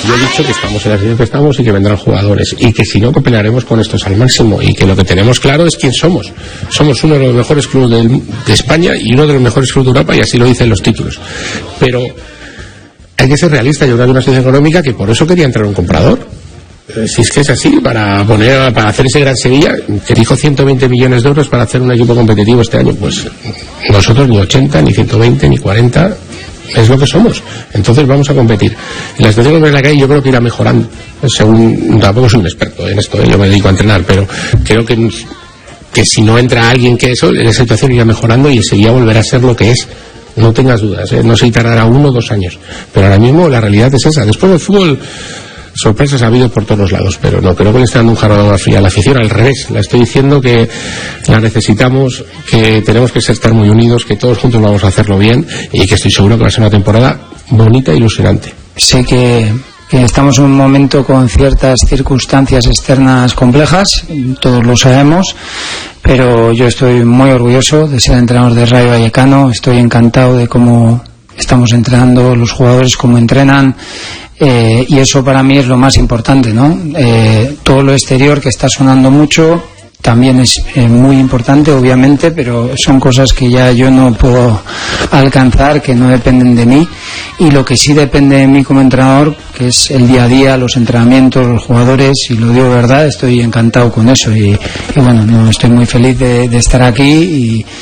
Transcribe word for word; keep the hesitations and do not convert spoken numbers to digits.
yo he dicho que estamos en la situación que estamos y que vendrán jugadores y que si no, que pelearemos con estos al máximo y que lo que tenemos claro es quién somos. Somos uno de los mejores clubes de, de España y uno de los mejores clubes de Europa, y así lo dicen los títulos. Pero hay que ser realista. Yo creo que hay una situación económica que por eso quería entrar un comprador. Si es que es así, para poner, para hacer ese gran Sevilla, que dijo ciento veinte millones de euros para hacer un equipo competitivo este año, pues nosotros ni ochenta, ni ciento veinte, ni cuarenta, es lo que somos. Entonces vamos a competir. Y la situación en la que hay yo creo que irá mejorando, según, tampoco soy un experto en esto, ¿eh? Yo me dedico a entrenar, pero creo que, que si no entra alguien que eso, la situación irá mejorando y el Sevilla volverá a ser lo que es. No tengas dudas, ¿eh? No sé si tardará uno o dos años, pero ahora mismo la realidad es esa. Después del fútbol, sorpresas ha habido por todos los lados, pero no creo que le esté dando un jarrón de agua fría a la afición. Al revés, la estoy diciendo que la necesitamos, que tenemos que estar muy unidos, que todos juntos vamos a hacerlo bien y que estoy seguro que va a ser una temporada bonita e ilusionante. Sé que, que estamos en un momento con ciertas circunstancias externas complejas, todos lo sabemos, pero yo estoy muy orgulloso de ser entrenador de Rayo Vallecano. Estoy encantado de cómo estamos entrenando, los jugadores cómo entrenan. Eh, y eso para mí es lo más importante, ¿no? Eh, todo lo exterior que está sonando mucho también es eh, muy importante, obviamente, pero son cosas que ya yo no puedo alcanzar, que no dependen de mí, y lo que sí depende de mí como entrenador, que es el día a día, los entrenamientos, los jugadores, y lo digo de verdad, estoy encantado con eso, y, y bueno, no, estoy muy feliz de, de estar aquí y,